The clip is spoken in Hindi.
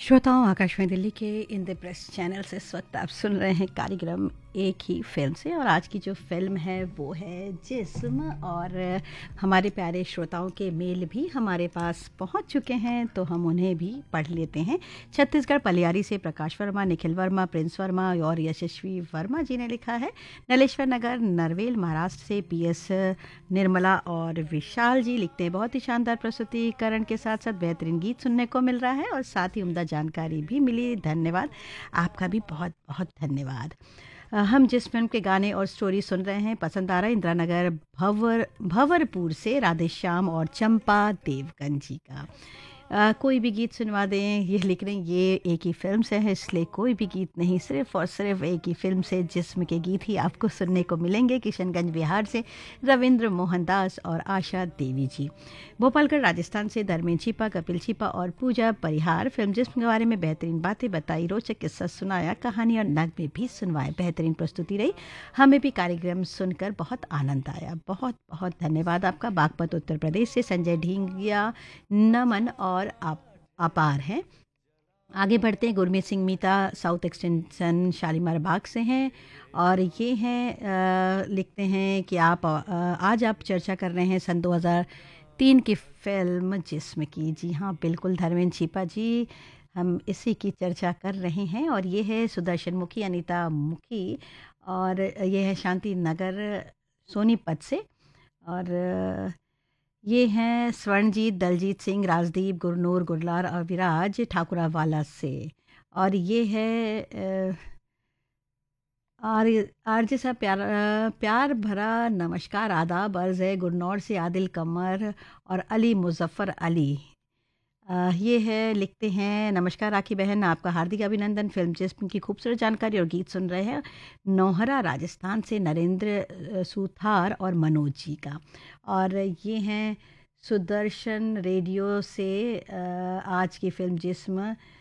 श्रोताओं, आकाशवाणी दिल्ली के इंद्र प्रेस चैनल से इस वक्त आप सुन रहे हैं कार्यक्रम एक ही फिल्म से। और आज की जो फिल्म है वो है जिस्म। और हमारे प्यारे श्रोताओं के मेल भी हमारे पास पहुंच चुके हैं, तो हम उन्हें भी पढ़ लेते हैं। छत्तीसगढ़ पलियारी से प्रकाश वर्मा, निखिल वर्मा, प्रिंस वर्मा और यशस्वी वर्मा जी ने लिखा है। नलेश्वर नगर नरवेल महाराष्ट्र से PS निर्मला और विशाल जी लिखते हैं, बहुत ही शानदार प्रस्तुतिकरण के साथ साथ बेहतरीन गीत सुनने को मिल रहा है और साथ ही उम्दा जानकारी भी मिली। धन्यवाद, आपका भी बहुत बहुत धन्यवाद। हम जिस फिल्म के गाने और स्टोरी सुन रहे हैं, पसंद आ रहा है इंदिरा नगर भंवरपुर से राधेश्याम और चंपा देवगन जी का। कोई भी गीत सुनवा दें, ये लिख रहे हैं। ये एक ही फिल्म से है, इसलिए कोई भी गीत नहीं, सिर्फ और सिर्फ एक ही फिल्म से जिस्म के गीत ही आपको सुनने को मिलेंगे। किशनगंज बिहार से रविंद्र मोहन दास और आशा देवी जी। भोपालगढ़ राजस्थान से धर्मेंद्र छिपा, कपिल छिपा और पूजा परिहार। फिल्म जिस्म के बारे में बेहतरीन बातें बताई, रोचक किस्सा सुनाया, कहानी और नगमे भी सुनवाए, बेहतरीन प्रस्तुति रही। हमें भी कार्यक्रम सुनकर बहुत आनंद आया। बहुत बहुत धन्यवाद आपका। बागपत उत्तर प्रदेश से संजय ढींगिया, नमन और आप अपार हैं। आगे बढ़ते हैं। गुरमीत सिंह मीता साउथ एक्सटेंशन शालीमार बाग से हैं और ये हैं लिखते हैं कि आज आप चर्चा कर रहे हैं सन 2003 की फिल्म जिस्म की। जी हाँ, बिल्कुल धर्मेंद्र छिपा जी, हम इसी की चर्चा कर रहे हैं। और ये है सुदर्शन मुखी, अनीता मुखी, और ये है शांति नगर सोनीपत से। और ये हैं स्वर्णजीत, दलजीत सिंह, राजदीप, गुरनूर, गुरलार और विराज ठाकुरावाला से। और ये है आरजे साहब, प्यार भरा नमस्कार, आदाब अर्ज़ है गुरनौर से आदिल कमर और अली मुजफ्फ़र अली। ये है लिखते हैं, नमस्कार राखी बहन, आपका हार्दिक अभिनंदन। फिल्म जिस्म की खूबसूरत जानकारी और गीत सुन रहे हैं नौहरा राजस्थान से नरेंद्र सुथार और मनोज जी का। और ये हैं सुदर्शन रेडियो से आज की फिल्म जिस्म